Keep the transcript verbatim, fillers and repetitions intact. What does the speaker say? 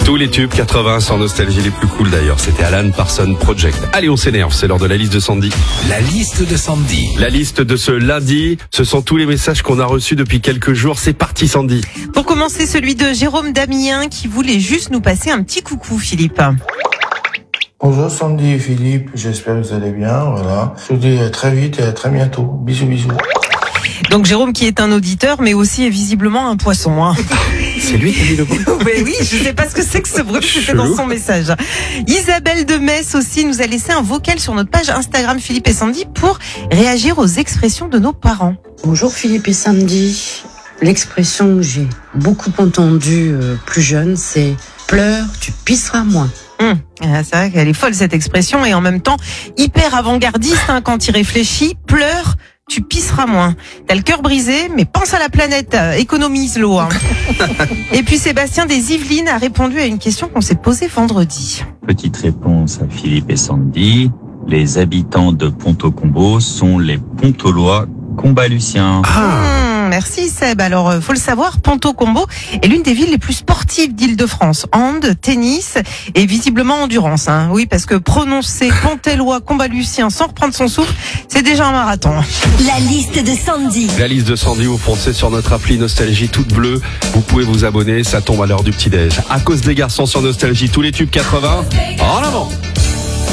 Tous les tubes quatre-vingts sans nostalgie, les plus cool d'ailleurs. C'était Alan Parsons Project. Allez, on s'énerve, c'est l'heure de la liste de Sandy. La liste de Sandy. La liste de ce lundi, ce sont tous les messages qu'on a reçus depuis quelques jours. C'est parti Sandy. Pour commencer, celui de Jérôme Damien qui voulait juste nous passer un petit coucou, Philippe. Bonjour Sandy et Philippe, j'espère que vous allez bien, voilà. Je vous dis à très vite et à très bientôt. Bisous bisous. Donc Jérôme qui est un auditeur mais aussi est visiblement un poisson. Hein. C'est lui qui a mis le bruit. Oui, oui, je ne sais pas ce que c'est que ce bruit, c'était Chelou. dans son message. Isabelle de Metz aussi nous a laissé un vocal sur notre page Instagram Philippe et Sandy pour réagir aux expressions de nos parents. Bonjour Philippe et Sandy. L'expression que j'ai beaucoup entendue euh, plus jeune, c'est « pleure, tu pisseras moins ». Hum, c'est vrai qu'elle est folle cette expression et en même temps hyper avant-gardiste hein, quand il réfléchit. Pleure, tu pisseras moins. T'as le cœur brisé, mais pense à la planète, euh, économise l'eau. Hein. Et puis Sébastien des Yvelines a répondu à une question qu'on s'est posée vendredi. Petite réponse à Philippe et Sandy. Les habitants de Ponto-Combo sont les Pontolois combaluciens. Hum, merci Seb. Alors, euh, faut le savoir, Ponto-Combo est l'une des villes les plus sportives d'Île-de-France. Hand, tennis et visiblement endurance. Hein. Oui, parce que prononcer Pontellois combalucien sans reprendre son souffle, c'est déjà un marathon. La liste de Sandy. La liste de Sandy, vous foncez sur notre appli Nostalgie toute bleue. Vous pouvez vous abonner, ça tombe à l'heure du petit-déj. À cause des garçons sur Nostalgie, tous les tubes quatre-vingts, en avant.